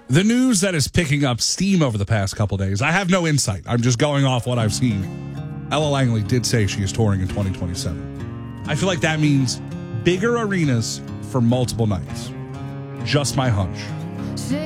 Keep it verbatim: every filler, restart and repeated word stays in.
The news that is picking up steam over the past couple days, I have no insight. I'm just going off what I've seen. Ella Langley did say she is touring in twenty twenty-seven. I feel like that means bigger arenas for multiple nights. Just my hunch.